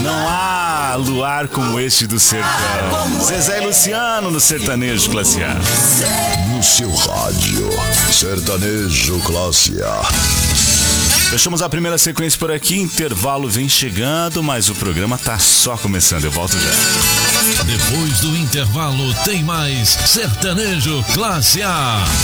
Não há luar como este do sertão. Zezé e Luciano no Sertanejo Classe A. No seu rádio, Sertanejo Classe A. Fechamos a primeira sequência por aqui, intervalo vem chegando, mas o programa tá só começando, eu volto já. Depois do intervalo tem mais Sertanejo Classe A.